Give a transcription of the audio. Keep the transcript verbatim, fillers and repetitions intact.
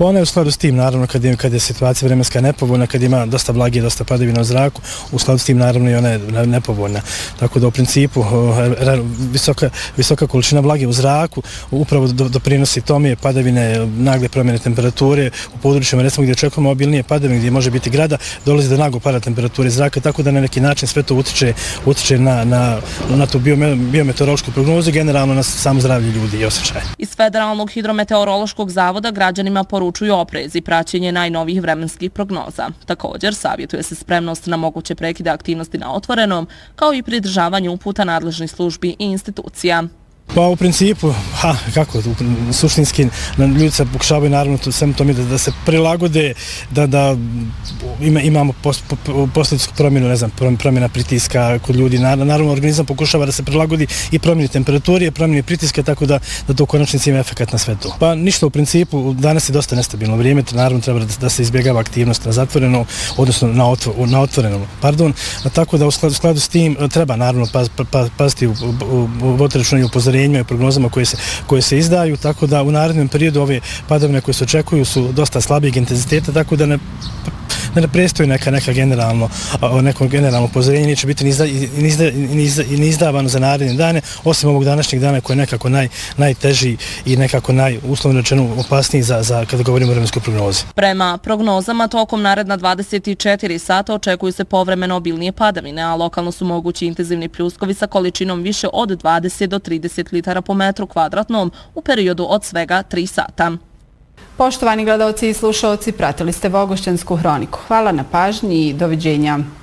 Pa ona je u skladu s tim, naravno, kad je, kad je situacija vremenska nepovoljna, kad ima dosta vlage i dosta padavina u zraku, u skladu s tim, naravno, i ona je nepovoljna. Tako da, u principu, visoka, visoka količina vlage u zraku upravo doprinosi tome padavine, nagle promjene temperature u područjima, recimo gdje očekujemo obilnije padavine, gdje može biti grada, dolazi do naglog pada temperature zraka, tako da na neki način sve to utiče, utiče na, na, na tu biometeorološku prognozu, generalno na samo zdravlje ljudi i osjećaje. Iz Federalnog hidrometeorološkog zavoda građanima poručuju oprez i praćenje najnovijih vremenskih prognoza. Također, savjetuje se spremnost na moguće prekide aktivnosti na otvorenom, kao i pridržavanje uputa nadležnih službi i institucija. Pa u principu, ha, kako, suštinski ljudi se pokušavaju naravno svemu tome da, da se prilagode, da, da ima, imamo pos, po, posljedičku promjenu, ne znam, promjena pritiska kod ljudi. Naravno, organizam pokušava da se prilagodi i promjeni temperature, promjeni pritiska, tako da, da to u konačnici ima efekat na sve to. Pa ništa u principu, danas je dosta nestabilno vrijeme, naravno treba da, da se izbjegava aktivnost na zatvorenom, odnosno na, otvo, na otvorenom, pardon, tako da u skladu, u skladu s tim treba naravno paz, paz, paziti u, u, u vodoračuna i upozorenja i prognozama koje se, koje se izdaju, tako da u narednom periodu ove padavine koje se očekuju su dosta slabijeg intenziteta, tako da ne, da ne prestoji neka, neka generalno, neko generalno upozorenje, neće biti ni, izda, ni, izda, ni, izda, ni izdavano za naredne dane, osim ovog današnjeg dana koji je nekako naj, najteži i nekako naj, uslovno rečeno, opasniji za, za kada govorimo o vremenskoj prognozi. Prema prognozama, tokom naredna dvadeset četiri sata očekuju se povremeno obilnije padavine, a lokalno su mogući intenzivni pljuskovi sa količinom više od dvadeset do trideset litara po metru kvadratnom u periodu od svega tri sata. Poštovani gledalci i slušalci, pratili ste Vogošćansku hroniku. Hvala na pažnji i doviđenja.